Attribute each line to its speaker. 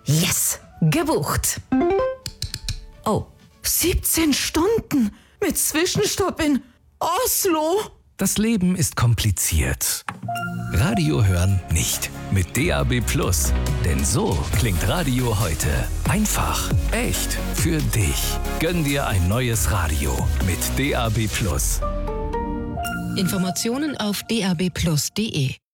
Speaker 1: Yes, gebucht. Oh, 17 Stunden mit Zwischenstopp in Oslo.
Speaker 2: Das Leben ist kompliziert. Radio hören nicht. Mit DAB+. Denn so klingt Radio heute. Einfach, echt, für dich. Gönn dir ein neues Radio mit DAB+.
Speaker 3: Informationen auf dabplus.de